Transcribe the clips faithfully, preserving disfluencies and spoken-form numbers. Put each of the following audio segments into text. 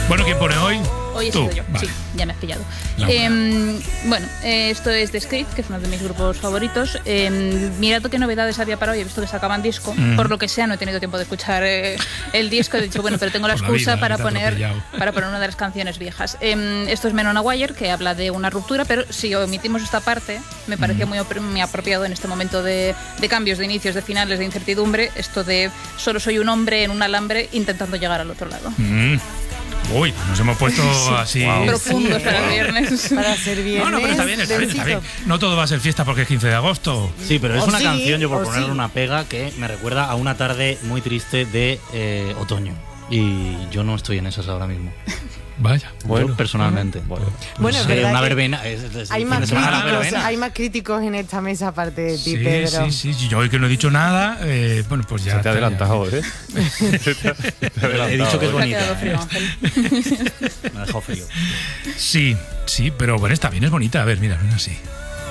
Bueno, ¿quién pone hoy? Hoy he Tú. sido yo, Vale. sí, ya me has pillado. No. Eh, bueno, eh, esto es The Script, que es uno de mis grupos favoritos. Eh, mirad qué novedades había para hoy, he visto que sacaban disco. Mm. Por lo que sea, no he tenido tiempo de escuchar eh, el disco. He dicho, bueno, pero tengo la Por la excusa vida, para, que te ha poner, atropellado. para poner una de las canciones viejas. Eh, esto es Men on a Wire, que habla de una ruptura, pero si omitimos esta parte, me parecía muy, opr- muy apropiado en este momento de, de cambios, de inicios, de finales, de incertidumbre, esto de solo soy un hombre en un alambre intentando llegar al otro lado. Mm. Uy, nos hemos puesto así. Wow. Profundos Sí, para ¿eh? el viernes. Para ser viernes. No, no, pero está bien, está bien, está bien. densito. No todo va a ser fiesta porque es quince de agosto. Sí, pero es O una sí, canción, yo por o ponerle sí. una pega, que me recuerda a una tarde muy triste de eh, otoño. Y yo no estoy en esas ahora mismo. Vaya. Yo personalmente. Bueno, Pues, es eh, verdad una que verbena. Es, es- es Hay fin más, de semana, la críticos, verbena. hay más críticos en esta mesa aparte de ti, Sí, Pedro. sí, sí, sí. Yo hoy que no he dicho nada, eh, bueno, pues ya. Se te ha está, ya. adelantado, ¿eh? He dicho que es Me ha quedado bonita. frío, ¿eh? Ángel. Me ha dejado frío. Sí, sí, pero bueno, está bien, es bonita. A ver, mira, mira así.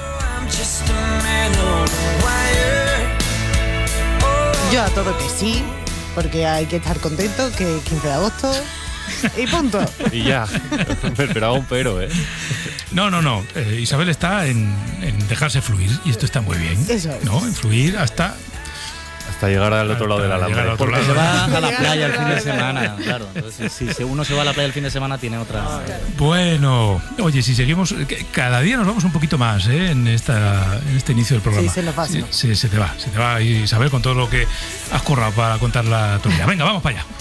Yo a todo que sí, porque hay que estar contento, que es quince de agosto y punto. Y ya. Me esperaba un pero, ¿eh? No, no, no. eh, Isabel está en, en dejarse fluir y esto está muy bien. Eso es. ¿No? En fluir hasta. Hasta llegar al otro lado del Hasta llegar al alambre. otro Porque lado. se va a la playa el fin de semana, claro. Entonces, si si uno se va a la playa el fin de semana, tiene otra. Bueno, oye, si seguimos, que cada día nos vamos un poquito más ¿eh? en, esta, en este inicio del programa. Sí, se nos va, se Sí, nos va. sí, se te va, se te va, Isabel, con todo lo que has currado para contar la tuya. Venga, vamos para allá.